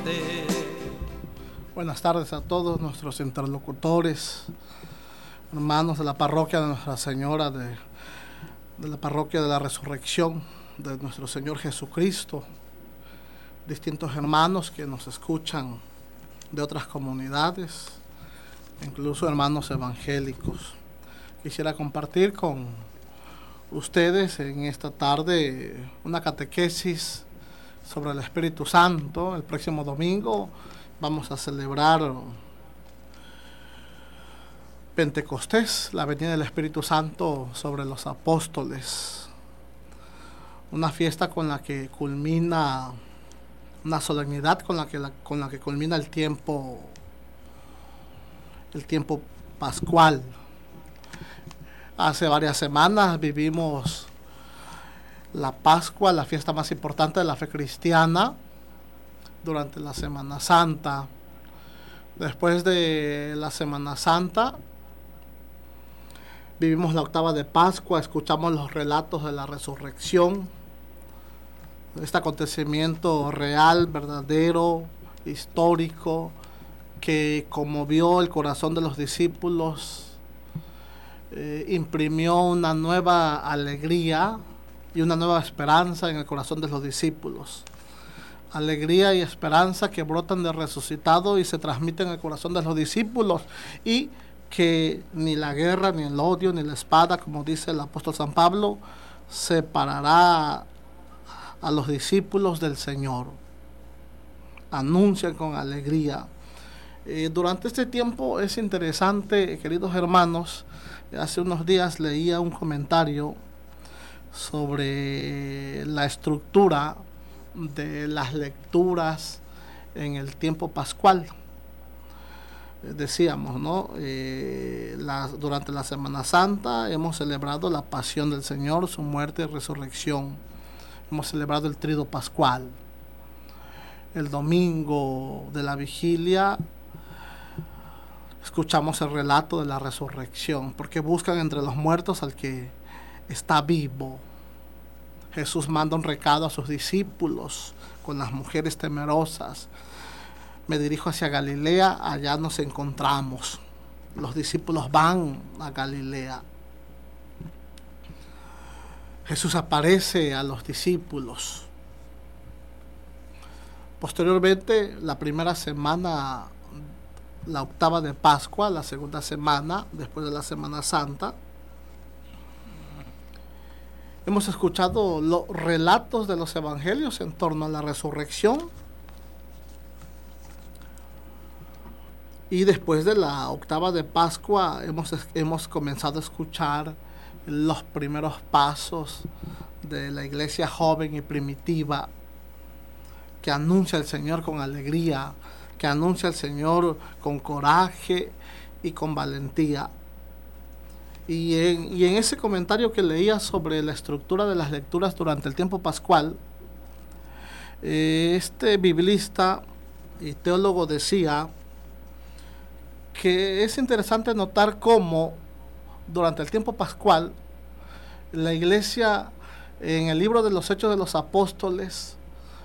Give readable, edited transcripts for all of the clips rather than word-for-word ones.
fuerte. Buenas tardes a todos nuestros interlocutores, hermanos de la parroquia de Nuestra Señora, de la parroquia de la Resurrección de nuestro Señor Jesucristo, distintos hermanos que nos escuchan de otras comunidades, incluso hermanos evangélicos. Quisiera compartir con ustedes en esta tarde una catequesis sobre el Espíritu Santo. El próximo domingo vamos a celebrar Pentecostés, la venida del Espíritu Santo sobre los apóstoles. Una fiesta con la que culmina, una solemnidad con la que culmina el tiempo pascual. Hace varias semanas vivimos la Pascua, la fiesta más importante de la fe cristiana, durante la Semana Santa. Después de la Semana Santa, vivimos la octava de Pascua, escuchamos los relatos de la resurrección, este acontecimiento real, verdadero, histórico, que conmovió el corazón de los discípulos, imprimió una nueva alegría y una nueva esperanza en el corazón de los discípulos. Alegría y esperanza que brotan del resucitado y se transmiten en el corazón de los discípulos, y que ni la guerra, ni el odio, ni la espada, como dice el apóstol San Pablo, separará a los discípulos del Señor. Anuncian con alegría. Durante este tiempo es interesante, queridos hermanos, hace unos días leía un comentario sobre la estructura de las lecturas en el tiempo pascual. Decíamos, ¿no? Durante la Semana Santa hemos celebrado la pasión del Señor, su muerte y resurrección. Hemos celebrado el Tríodo Pascual. El domingo de la vigilia escuchamos el relato de la resurrección, porque buscan entre los muertos al que está vivo. Jesús manda un recado a sus discípulos con las mujeres temerosas: me dirijo hacia Galilea, allá nos encontramos. Los discípulos van a Galilea. Jesús aparece a los discípulos. Posteriormente, la primera semana, la octava de Pascua, la segunda semana, después de la Semana Santa, hemos escuchado los relatos de los evangelios en torno a la resurrección. Y después de la octava de Pascua hemos comenzado a escuchar los primeros pasos de la iglesia joven y primitiva, que anuncia al Señor con alegría, que anuncia al Señor con coraje y con valentía. Y en ese comentario que leía sobre la estructura de las lecturas durante el tiempo pascual, este biblista y teólogo decía que es interesante notar cómo durante el tiempo pascual la iglesia, en el libro de los Hechos de los Apóstoles,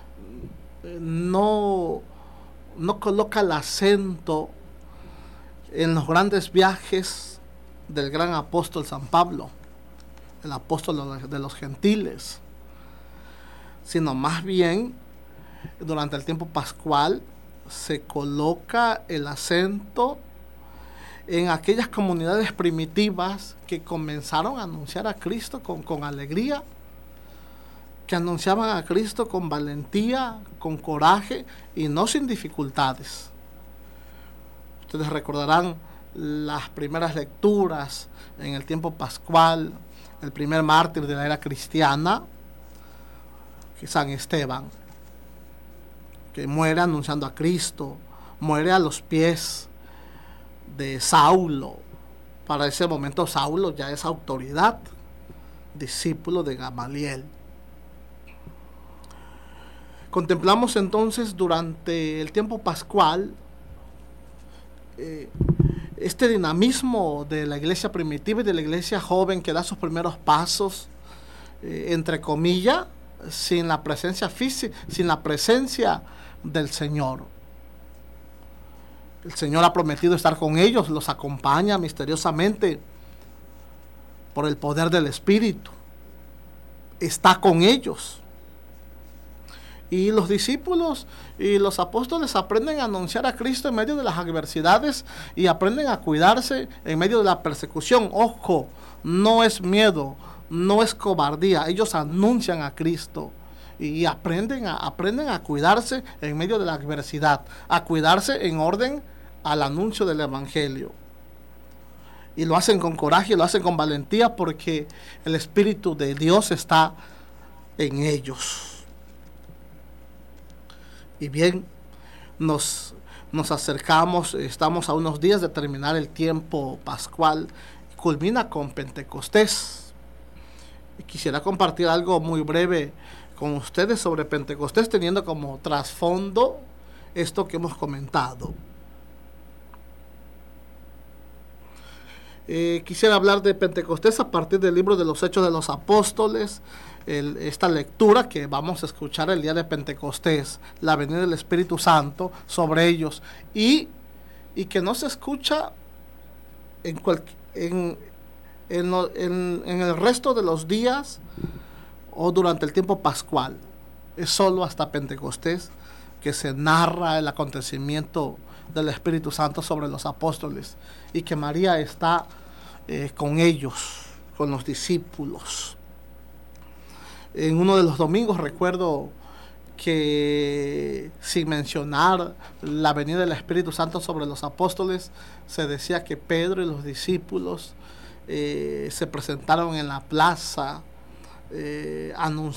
no coloca el acento en los grandes viajes del gran apóstol San Pablo, el apóstol de los gentiles, sino más bien durante el tiempo pascual se coloca el acento en aquellas comunidades primitivas que comenzaron a anunciar a Cristo con alegría, que anunciaban a Cristo con valentía, con coraje y no sin dificultades. Ustedes recordarán las primeras lecturas en el tiempo pascual, el primer mártir de la era cristiana, San Esteban, que muere anunciando a Cristo, muere a los pies de Saulo. Para ese momento Saulo ya es autoridad, discípulo de Gamaliel. Contemplamos entonces durante el tiempo pascual este dinamismo de la iglesia primitiva y de la iglesia joven que da sus primeros pasos, entre comillas, sin la presencia física, sin la presencia del Señor. El Señor ha prometido estar con ellos, los acompaña misteriosamente por el poder del Espíritu. Está con ellos. Y los discípulos y los apóstoles aprenden a anunciar a Cristo en medio de las adversidades y aprenden a cuidarse en medio de la persecución. Ojo, no es miedo, no es cobardía. Ellos anuncian a Cristo y aprenden a cuidarse en medio de la adversidad, a cuidarse en orden al anuncio del Evangelio. Y lo hacen con coraje, lo hacen con valentía porque el Espíritu de Dios está en ellos. Y bien, nos acercamos, estamos a unos días de terminar el tiempo pascual, culmina con Pentecostés. Y quisiera compartir algo muy breve con ustedes sobre Pentecostés, teniendo como trasfondo esto que hemos comentado. Quisiera hablar de Pentecostés a partir del libro de los Hechos de los Apóstoles, esta lectura que vamos a escuchar el día de Pentecostés, la venida del Espíritu Santo sobre ellos, y que no se escucha en el resto de los días o durante el tiempo pascual. Es solo hasta Pentecostés que se narra el acontecimiento del Espíritu Santo sobre los apóstoles y que María está con ellos, con los discípulos. En uno de los domingos recuerdo que, sin mencionar la venida del Espíritu Santo sobre los apóstoles, se decía que Pedro y los discípulos se presentaron en la plaza